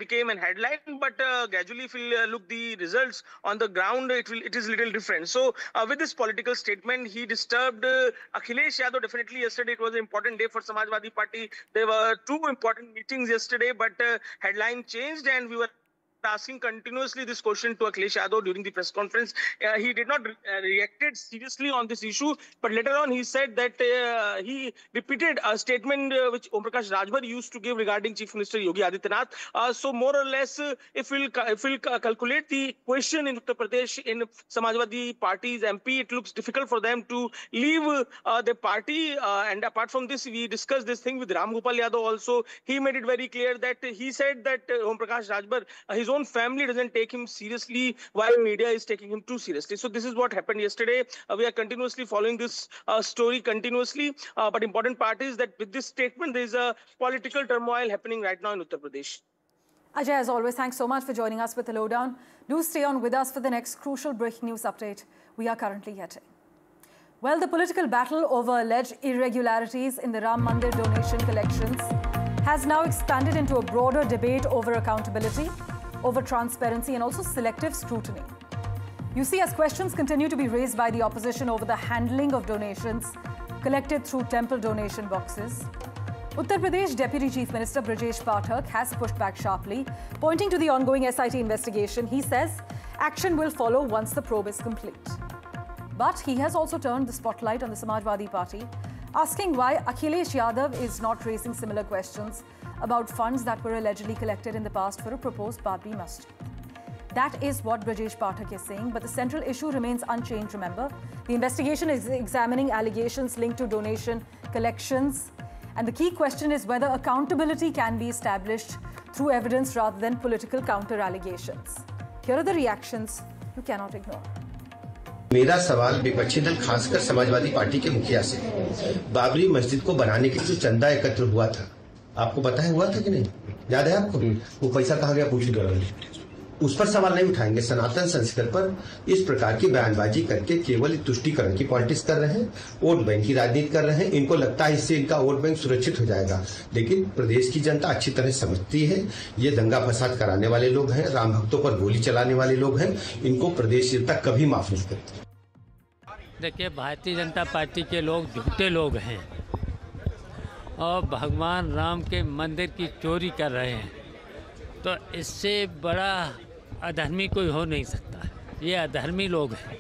became an headline, but gradually if we look the results on the ground, it is little different. So with this political statement, he disturbed Akhilesh Yadav. Definitely yesterday it was an important day for Samajwadi Party. There were two important meetings yesterday, but headline changed, and we were asking continuously this question to Akhilesh Yadav during the press conference. He did not reacted seriously on this issue, but later on he said that he repeated a statement which Om Prakash Rajbhar used to give regarding Chief Minister Yogi Adityanath. So more or less, if we'll calculate the question in Uttar Pradesh in Samajwadi Party's MP, it looks difficult for them to leave the party. And apart from this, we discussed this thing with Ram Gopal Yadav also. He made it very clear that he said that Om Prakash Rajbhar, his own family doesn't take him seriously while media is taking him too seriously. So this is what happened yesterday. We are continuously following this story continuously. But important part is that with this statement, there is a political turmoil happening right now in Uttar Pradesh. Ajay, as always, thanks so much for joining us with the lowdown. Do stay on with us for the next crucial breaking news update we are currently getting. Well, the political battle over alleged irregularities in the Ram Mandir donation collections has now expanded into a broader debate over accountability, over transparency and also selective scrutiny. You see, as questions continue to be raised by the opposition over the handling of donations collected through temple donation boxes, Uttar Pradesh Deputy Chief Minister Brajesh Pathak has pushed back sharply, pointing to the ongoing SIT investigation. He says action will follow once the probe is complete. But he has also turned the spotlight on the Samajwadi Party, asking why Akhilesh Yadav is not raising similar questions about funds that were allegedly collected in the past for a proposed Babri Masjid. That is what Brajesh Pathak is saying, but the central issue remains unchanged, remember. The investigation is examining allegations linked to donation collections, and the key question is whether accountability can be established through evidence rather than political counter-allegations. Here are the reactions you cannot ignore. मेरा सवाल विपक्षी दल खासकर Samajwadi party के मुखिया से, बाबरी मस्जिद को बनाने के लिए जो चंदा एकत्र हुआ था, आपको पता है हुआ था कि नहीं? याद है आपको? वो पैसा कहाँ गया पूछ लीजिए। उस पर सवाल नहीं उठाएंगे। सनातन संस्कृत पर इस प्रकार की बयानबाजी करके केवल तुष्टीकरण की पॉलिटिक्स कर रहे हैं, वोट बैंक की राजनीति कर रहे हैं। इनको लगता है इससे इनका वोट बैंक सुरक्षित हो जाएगा, लेकिन प्रदेश की जनता अच्छी तरह समझती है ये दंगा फसाद कराने वाले लोग हैं, राम भक्तों पर गोली चलाने वाले लोग हैं। इनको प्रदेश जनता कभी माफ नहीं करती। देखिए, भारतीय जनता पार्टी के लोग झूठे लोग हैं और भगवान राम के मंदिर की चोरी कर रहे हैं, तो इससे बड़ा अधर्मी कोई हो नहीं सकता। ये अधर्मी लोग हैं।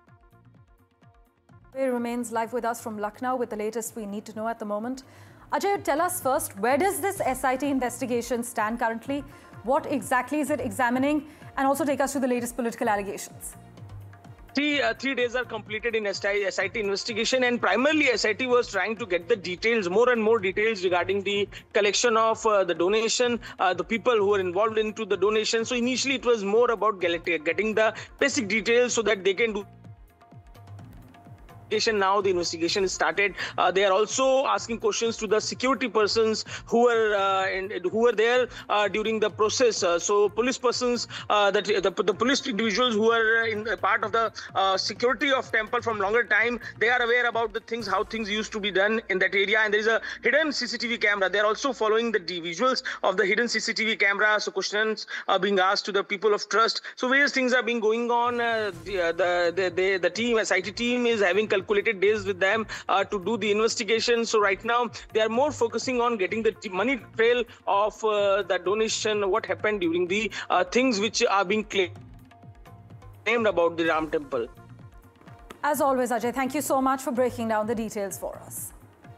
Ajay remains live with us from Lucknow with the latest we need to know at the moment. Ajay, tell us first, where does this SIT investigation stand currently? What exactly is it examining? And also take us through the latest political allegations. 3 days are completed in SIT investigation, and primarily SIT was trying to get the details, more and more details regarding the collection of the donation, the people who were involved into the donation. So initially it was more about getting the basic details so that they can do. Now the investigation is started. They are also asking questions to the security persons who were there during the process. So police persons, the police individuals who are in part of the security of temple from longer time, they are aware about the things, how things used to be done in that area. And there is a hidden CCTV camera. They are also following the visuals of the hidden CCTV camera. So questions are being asked to the people of trust. So various things are being going on. The team, SIT team, is having calculated days with them to do the investigation. So right now they are more focusing on getting the money trail of the donation, what happened during the things which are being claimed about the Ram temple. As always, Ajay, thank you so much for breaking down the details for us.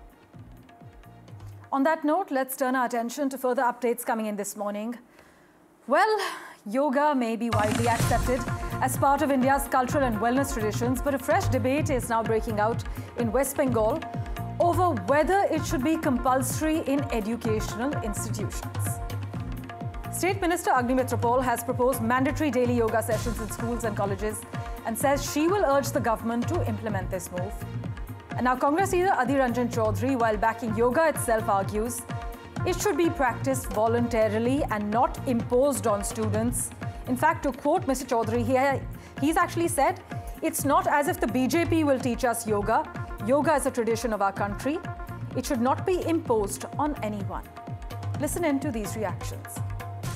On that note, let's turn our attention to further updates coming in this morning. Well, yoga may be widely accepted as part of India's cultural and wellness traditions, but a fresh debate is now breaking out in West Bengal over whether it should be compulsory in educational institutions. State Minister Agnimitra Paul has proposed mandatory daily yoga sessions in schools and colleges and says she will urge the government to implement this move. And now Congress leader Adhir Ranjan Chaudhary, while backing yoga itself, argues it should be practiced voluntarily and not imposed on students. In fact, to quote Mr. Chaudhary, he's actually said, it's not as if the BJP will teach us yoga. Yoga is a tradition of our country. It should not be imposed on anyone. Listen in to these reactions.